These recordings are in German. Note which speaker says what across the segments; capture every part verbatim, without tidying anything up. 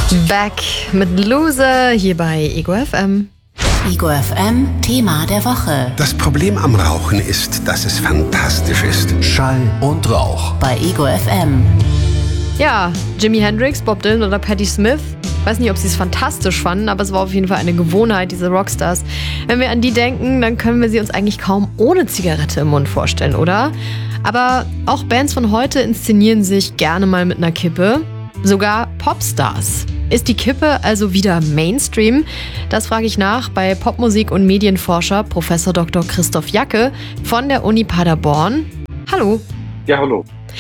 Speaker 1: Back mit Loser hier bei Ego F M.
Speaker 2: Ego F M, Thema der Woche.
Speaker 3: Das Problem am Rauchen ist, dass es fantastisch ist.
Speaker 4: Schall und Rauch.
Speaker 2: Bei Ego F M.
Speaker 1: Ja, Jimi Hendrix, Bob Dylan oder Patti Smith. Weiß nicht, ob sie es fantastisch fanden, aber es war auf jeden Fall eine Gewohnheit, diese Rockstars. Wenn wir an die denken, dann können wir sie uns eigentlich kaum ohne Zigarette im Mund vorstellen, oder? Aber auch Bands von heute inszenieren sich gerne mal mit einer Kippe. Sogar Popstars. Ist die Kippe also wieder Mainstream? Das frage ich nach bei Popmusik- und Medienforscher Professor Doktor Christoph Jacke von der Uni Paderborn. Hallo.
Speaker 5: Ja, hallo.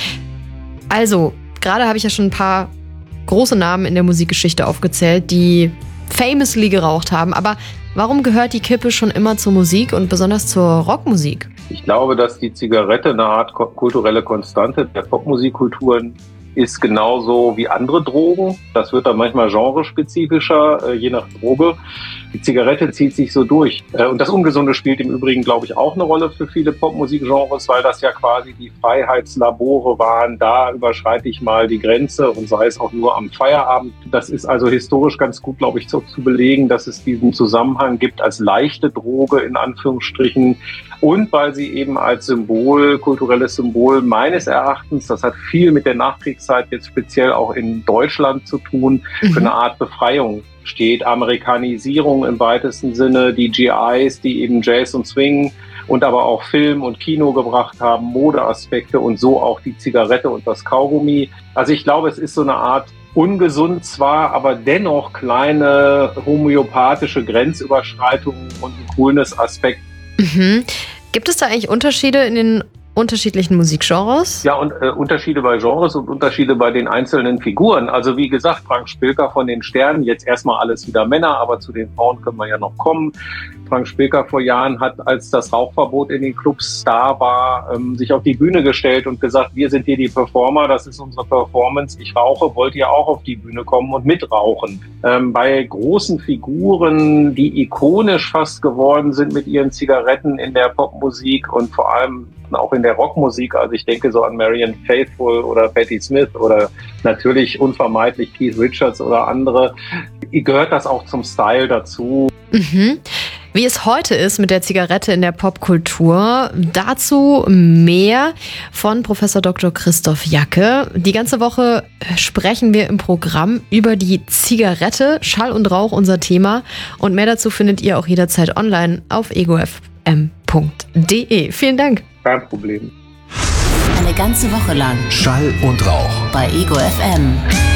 Speaker 1: Also, gerade habe ich ja schon ein paar große Namen in der Musikgeschichte aufgezählt, die famously geraucht haben. Aber warum gehört die Kippe schon immer zur Musik und besonders zur Rockmusik?
Speaker 5: Ich glaube, dass die Zigarette eine Art kulturelle Konstante der Popmusikkulturen ist, genauso wie andere Drogen. Das wird dann manchmal genrespezifischer, je nach Droge. Die Zigarette zieht sich so durch. Und das Ungesunde spielt im Übrigen, glaube ich, auch eine Rolle für viele Popmusikgenres, weil das ja quasi die Freiheitslabore waren. Da überschreite ich mal die Grenze und sei es auch nur am Feierabend. Das ist also historisch ganz gut, glaube ich, zu, zu belegen, dass es diesen Zusammenhang gibt als leichte Droge in Anführungsstrichen und weil sie eben als Symbol, kulturelles Symbol meines Erachtens, das hat viel mit der Nachkriegszeit jetzt speziell auch in Deutschland zu tun, mhm. für eine Art Befreiung steht. Amerikanisierung im weitesten Sinne, die G Is, die eben Jazz und Swing und aber auch Film und Kino gebracht haben, Modeaspekte und so auch die Zigarette und das Kaugummi. Also ich glaube, es ist so eine Art ungesund zwar, aber dennoch kleine homöopathische Grenzüberschreitungen und ein cooles Aspekt.
Speaker 1: Mhm. Gibt es da eigentlich Unterschiede in den unterschiedlichen Musikgenres?
Speaker 5: Ja, und äh, Unterschiede bei Genres und Unterschiede bei den einzelnen Figuren. Also wie gesagt, Frank Spilker von den Sternen, jetzt erstmal alles wieder Männer, aber zu den Frauen können wir ja noch kommen. Frank Spilker vor Jahren hat, als das Rauchverbot in den Clubs da war, ähm, sich auf die Bühne gestellt und gesagt, wir sind hier die Performer, das ist unsere Performance. Ich rauche, wollt ihr auch auf die Bühne kommen und mitrauchen? Ähm, bei großen Figuren, die ikonisch fast geworden sind mit ihren Zigaretten in der Popmusik und vor allem auch in der Rockmusik, also ich denke so an Marianne Faithfull oder Patti Smith oder natürlich unvermeidlich Keith Richards oder andere, gehört das auch zum Style dazu.
Speaker 1: Mhm. Wie es heute ist mit der Zigarette in der Popkultur, dazu mehr von Professor Doktor Christoph Jacke. Die ganze Woche sprechen wir im Programm über die Zigarette, Schall und Rauch unser Thema und mehr dazu findet ihr auch jederzeit online auf ego f m punkt d e. Vielen Dank.
Speaker 5: Kein Problem.
Speaker 2: Eine ganze Woche lang
Speaker 4: Schall und Rauch
Speaker 2: bei Ego F M.